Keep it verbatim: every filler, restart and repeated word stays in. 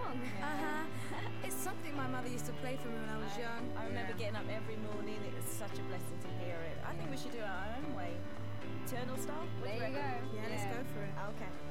song. Uh-huh. It's something my mother used to play for me when I was I, young. I remember Yeah. getting up every morning. It was such a blessing to hear it. I think we should do it our own way. Eternal style? What do There you reckon? go. Yeah, let's go for it. Okay.